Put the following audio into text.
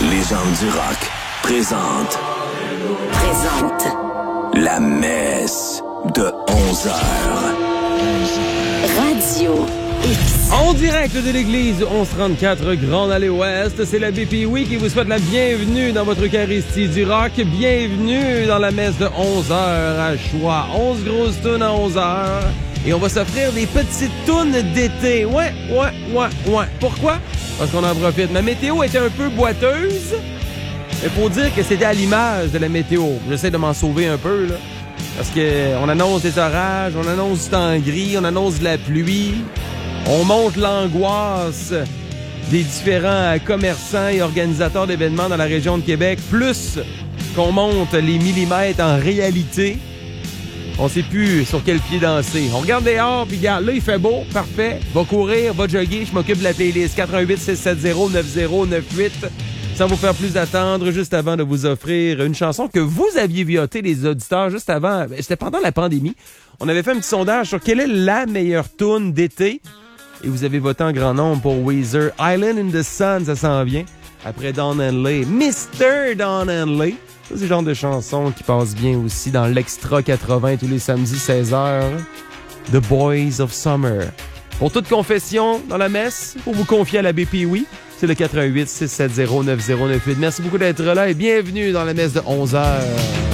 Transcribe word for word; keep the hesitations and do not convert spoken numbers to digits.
Légende du rock présente. Présente. La messe de onze heures. Radio X. En direct de l'église onze trente-quatre Grande Allée Ouest, c'est la B P I qui vous souhaite la bienvenue dans votre Eucharistie du rock. Bienvenue dans la messe de onze heures à choix. onze grosses tunes à onze heures. Et on va s'offrir des petites tunes d'été. Ouais, ouais, ouais, ouais. Pourquoi? Parce qu'on en profite. Ma météo était un peu boiteuse. Il faut dire que c'était à l'image de la météo. J'essaie de m'en sauver un peu, là. Parce que on annonce des orages, on annonce du temps gris, on annonce de la pluie. On monte l'angoisse des différents commerçants et organisateurs d'événements dans la région de Québec, plus qu'on monte les millimètres en réalité. On sait plus sur quel pied danser. On regarde dehors, puis regarde, là, il fait beau, parfait. Va courir, va jogger, je m'occupe de la playlist. quatre un huit six sept zéro neuf zéro neuf huit. Sans vous faire plus attendre, juste avant de vous offrir une chanson que vous aviez votée, les auditeurs, juste avant. C'était pendant la pandémie. On avait fait un petit sondage sur quelle est la meilleure tune d'été. Et vous avez voté en grand nombre pour Weezer. Island in the Sun, ça s'en vient. Après Don Henley. mister Don Henley. C'est le genre de chanson qui passe bien aussi dans l'Extra quatre-vingts tous les samedis seize heures. The Boys of Summer. Pour toute confession dans la messe, pour vous confier à la B P I, oui, c'est le quatre un huit six sept zéro neuf zéro neuf huit. Merci beaucoup d'être là et bienvenue dans la messe de onze heures.